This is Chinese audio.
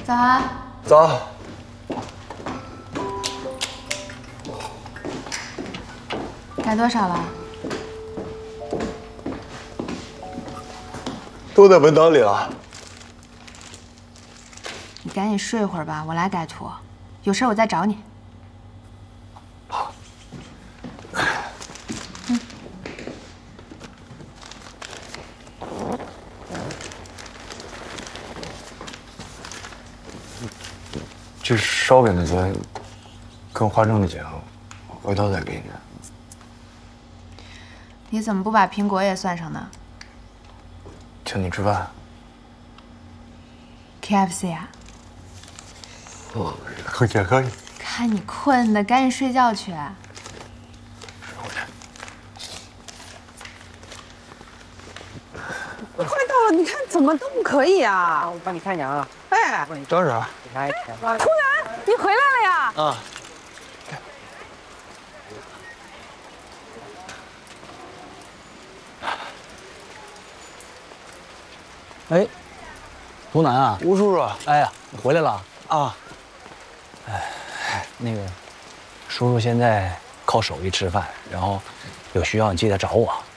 早安。 早。 改多少了？ 都在文档里了。 你赶紧睡会儿吧，我来改图。有事我再找你。 好。这烧饼的钱跟花生的钱，回头再给你。 你怎么不把苹果也算上呢？ 请你吃饭。 KFC 啊？ 也可以。 看你困的，赶紧睡觉去。 快到了，你看怎么都不可以啊！ 我帮你看一眼啊。 哎， 等会儿啊。 检查一下。 突然你回来了呀？ 啊。 哎，图南啊， 吴叔叔， 哎呀，你回来了啊！ 哎，那个，叔叔现在靠手艺吃饭，然后有需要你记得找我。